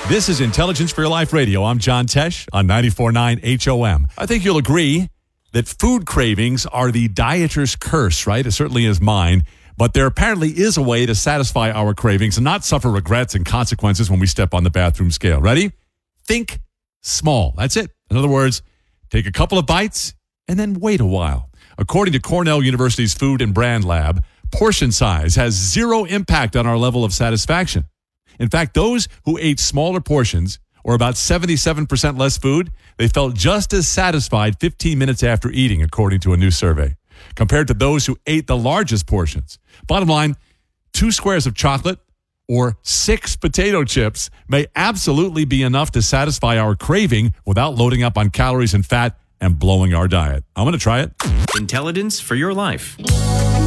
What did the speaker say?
This is Intelligence for Your Life Radio. I'm John Tesh on 94.9 HOM. I think you'll agree that food cravings are the dieter's curse, right? It certainly is mine. But there apparently is a way to satisfy our cravings and not suffer regrets and consequences when we step on the bathroom scale. Ready? Think small. That's it. In other words, take a couple of bites and then wait a while. According to Cornell University's Food and Brand Lab, portion size has zero impact on our level of satisfaction. In fact, those who ate smaller portions, or about 77% less food, they felt just as satisfied 15 minutes after eating, according to a new survey, compared to those who ate the largest portions. Bottom line, 2 squares of chocolate or 6 potato chips may absolutely be enough to satisfy our craving without loading up on calories and fat and blowing our diet. I'm going to try it. Intelligence for your life.